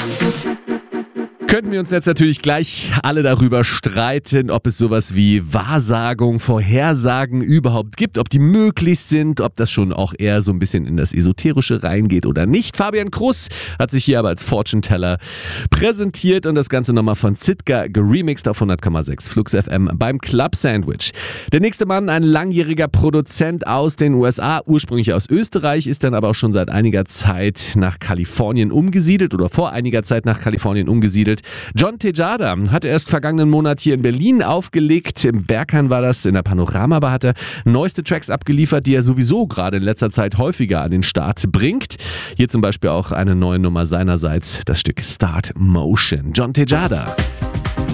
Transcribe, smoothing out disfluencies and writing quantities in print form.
Könnten wir uns jetzt natürlich gleich alle darüber streiten, ob es sowas wie Wahrsagung, Vorhersagen überhaupt gibt, ob die möglich sind, ob das schon auch eher so ein bisschen in das Esoterische reingeht oder nicht. Fabian Kruss hat sich hier aber als Fortune-Teller präsentiert und das Ganze nochmal von Sitka geremixed auf 100,6 Flux FM beim Club Sandwich. Der nächste Mann, ein langjähriger Produzent aus den USA, ursprünglich aus Österreich, ist dann aber auch schon seit einiger Zeit nach Kalifornien umgesiedelt oder vor einiger Zeit nach Kalifornien umgesiedelt. John Tejada hat erst vergangenen Monat hier in Berlin aufgelegt. Im Berghain war das, in der Panorama hat er neueste Tracks abgeliefert, die er sowieso gerade in letzter Zeit häufiger an den Start bringt. Hier zum Beispiel auch eine neue Nummer seinerseits, das Stück Start Motion. John Tejada.